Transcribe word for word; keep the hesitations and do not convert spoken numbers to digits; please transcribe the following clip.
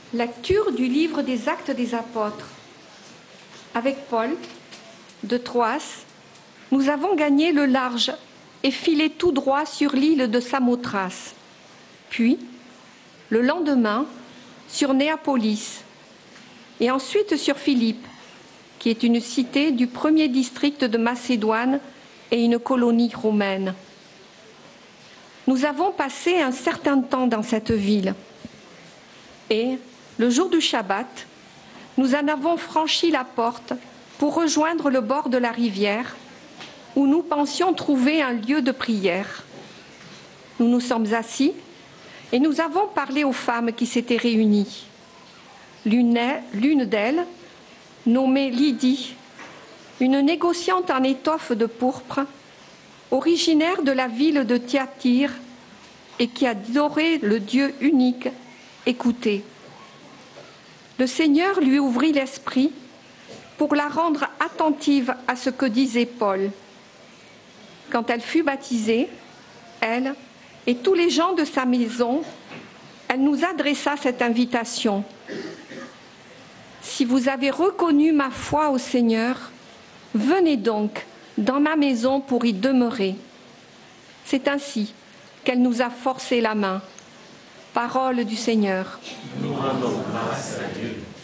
Lecture du livre des Actes des Apôtres. Avec Paul, de Troas, nous avons gagné le large et filé tout droit sur l'île de Samothrace. Puis, le lendemain, sur Néapolis, et ensuite sur Philippe, qui est une cité du premier district de Macédoine et une colonie romaine. Nous avons passé un certain temps dans cette ville. Et, le jour du Shabbat, nous en avons franchi la porte pour rejoindre le bord de la rivière, où nous pensions trouver un lieu de prière. Nous nous sommes assis et nous avons parlé aux femmes qui s'étaient réunies. L'une, l'une d'elles, nommée Lydie, une négociante en étoffe de pourpre, originaire de la ville de Thyatire et qui adorait le Dieu unique, écoutait. Le Seigneur lui ouvrit l'esprit pour la rendre attentive à ce que disait Paul. Quand elle fut baptisée, elle et tous les gens de sa maison, elle nous adressa cette invitation. « Si vous avez reconnu ma foi au Seigneur, venez donc dans ma maison pour y demeurer. » C'est ainsi qu'elle nous a forcé la main. Parole du Seigneur. Nous rendons grâce à Dieu.